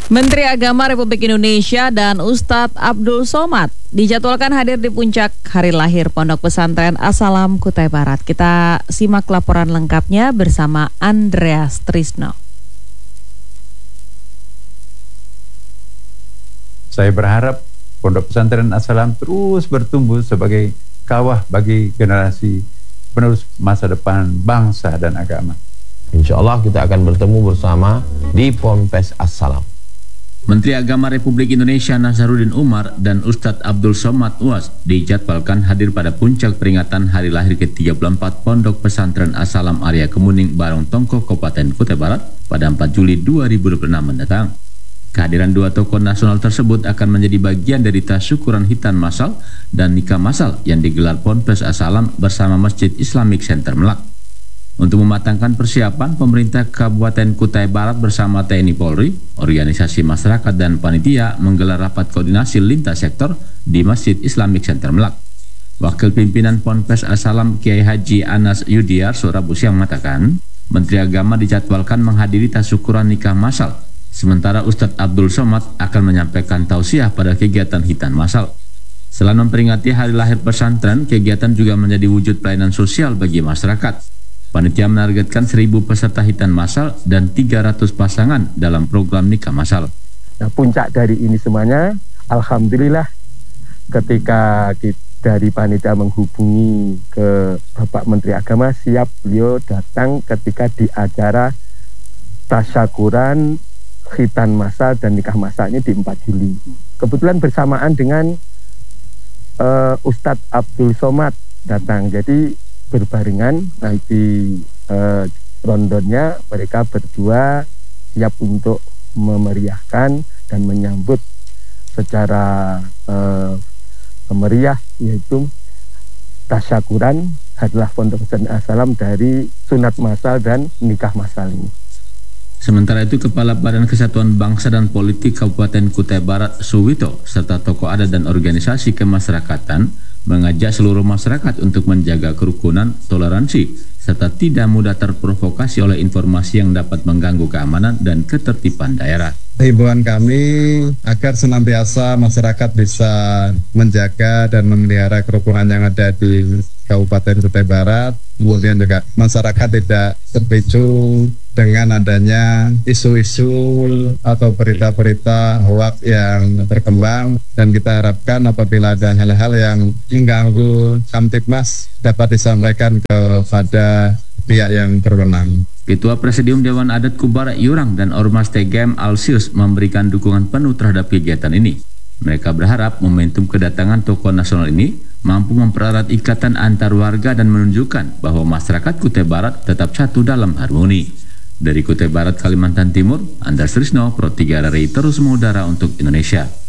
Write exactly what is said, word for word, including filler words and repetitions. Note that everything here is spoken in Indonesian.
Menteri Agama Republik Indonesia dan Ustadz Abdul Somad dijadwalkan hadir di puncak hari lahir Pondok Pesantren As-Salam Kutai Barat. Kita simak laporan lengkapnya bersama Andreas Trisno. Saya berharap Pondok Pesantren As-Salam terus bertumbuh sebagai kawah bagi generasi penerus masa depan bangsa dan agama. Insya Allah kita akan bertemu bersama di Ponpes As-Salam. Menteri Agama Republik Indonesia Nazaruddin Umar dan Ustadz Abdul Somad Uwas dijadwalkan hadir pada puncak peringatan hari lahir ke tiga puluh empat Pondok Pesantren As-Salam Area Kemuning Barong Tongko Kabupaten Kutai Barat pada empat Juli dua ribu dua puluh enam mendatang. Kehadiran dua tokoh nasional tersebut akan menjadi bagian dari tasyukuran hitan massal dan nikah massal yang digelar Ponpes As-Salam bersama Masjid Islamic Center Melak. Untuk mematangkan persiapan, pemerintah Kabupaten Kutai Barat bersama T N I Polri, organisasi masyarakat dan panitia menggelar rapat koordinasi lintas sektor di Masjid Islamic Center Melak. Wakil pimpinan Ponpes As-Salam Kiai Haji Anas Yudiar Rabu siang mengatakan, Menteri Agama dijadwalkan menghadiri tasyukuran nikah massal, sementara Ustadz Abdul Somad akan menyampaikan tausiah pada kegiatan hitan massal. Selain memperingati hari lahir pesantren, kegiatan juga menjadi wujud pelayanan sosial bagi masyarakat. Panitia menargetkan seribu peserta hitan massal dan tiga ratus pasangan dalam program nikah massal. Nah, puncak dari ini semuanya, alhamdulillah ketika kita dari panitia menghubungi ke Bapak Menteri Agama, siap beliau datang ketika di acara tasyakuran khitan massal dan nikah massalnya di empat Juli. Kebetulan bersamaan dengan uh, Ustadz Abdul Somad datang, jadi berbarengan nanti uh, rondonnya mereka berdua siap untuk memeriahkan dan menyambut secara uh, meriah, yaitu tasyakuran adalah Pondok Pesantren As-Salam dari sunat massal dan nikah massal ini. Sementara itu, Kepala Badan Kesatuan Bangsa dan Politik Kabupaten Kutai Barat Suwito serta tokoh adat dan organisasi kemasyarakatan mengajak seluruh masyarakat untuk menjaga kerukunan, toleransi, serta tidak mudah terprovokasi oleh informasi yang dapat mengganggu keamanan dan ketertiban daerah. Himbauan kami agar senantiasa masyarakat bisa menjaga dan memelihara kerukunan yang ada di Kabupaten Kutai Barat. Kemudian juga masyarakat tidak terpicu dengan adanya isu-isu atau berita-berita hoax yang berkembang, dan kita harapkan apabila ada hal-hal yang mengganggu Kamtibmas dapat disampaikan kepada pihak yang berwenang. Ketua Presidium Dewan Adat Kubar Yurang dan Ormas T G M Alsius memberikan dukungan penuh terhadap kegiatan ini. Mereka berharap momentum kedatangan tokoh nasional ini mampu mempererat ikatan antar warga dan menunjukkan bahwa masyarakat Kutai Barat tetap satu dalam harmoni. Dari Kutai Barat, Kalimantan Timur, Andreas Trisno, Pro tiga R R I terus mengudara untuk Indonesia.